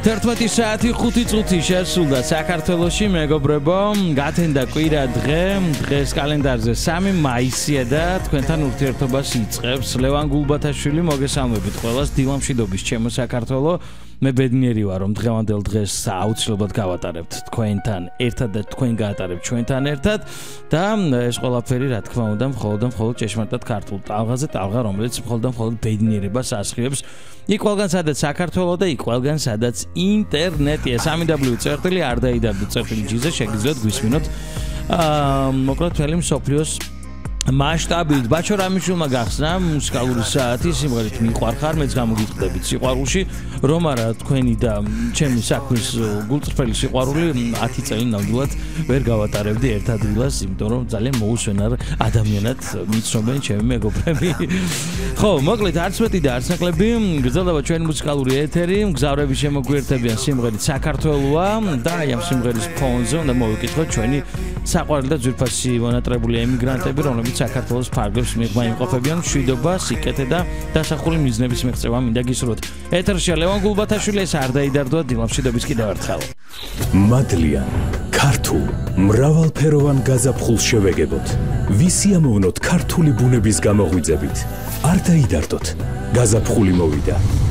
11 საათი 5 წუთი შესულდა საქართველოში მეგობრებო, გათენდა კვირა დღეს კალენდარზე 3 მაისია და თქვენთან ურთიერთობას იწყებს ლევან გულბათაშვილი. მოგესალმებით ყველას, დილამშვიდობის ჩემო საქართველო. მე ბედნიერი ვარ, რომ დღევანდელ დღეს აუცილებლად გავატარებთ თქვენთან ერთად და თქვენ გაატარებთ ჩვენთან ერთად და ეს ყველაფერი რა თქმა უნდა მხოლოდ ჭეშმარიტად ქართულ ტალღაზე, ტალღა რომელიც მხოლოდ ბედნიერებას ასხივებს იქ ყველგან სადაც საქართველო და იქ ყველგან სადაც ინტერნეტია. www.ardaidar.gz შეგიძლიათ გვისმინოთ მოკლედ მთელი მსოფლიოს მასშტაბით. ბაჩო რამიშვილმა გახსნა მუსიკალური საათი, სიმღერით მიყვარხარ, მეც გამოგიწყდებით სიყვარულში, რომ არა თქვენი და ჩემი საქმის გულწრფელი სიყვარული 10 წელი ნამდვილად ვერ გავატარებდი ერთ ადგილას, იმიტომ რომ ძალიან მოუსვენარ ადამიანად მიცნობენ ჩემი მეგობრები. ხო, მოკლედ არც მეტი და არც ნაკლები, გრძელდება ჩვენი მუსიკალური ეთერი, მგზავრები შემოგვიერთებიან სიმღერით საქართველოა და აი ამ სიმღერის ფონზე უნდა მოვიკითხოთ ჩვენი საყვარელი და ძვირფასი მონატრებული ემიგრანტები, რომლებიც საქართველოს ფარგლებს მიღმა იმყოფებიან, მშვიდობა, სიკეთე და დასახული მიზნების მიღწევა მინდა გისურვოთ. ეთერშია ლევან გულბათაშვილი, ეს არდაიდარდო დილამშვიდობის კიდევ ერთხელ. მადლიან, ქართულ, მრავალფეროვან გაზაფხულს შევეგებოთ. ვისიამოვნოთ ქართული ბუნების გამოღვიძებით. არდაიდარდოთ, გაზაფხული მოვიდა.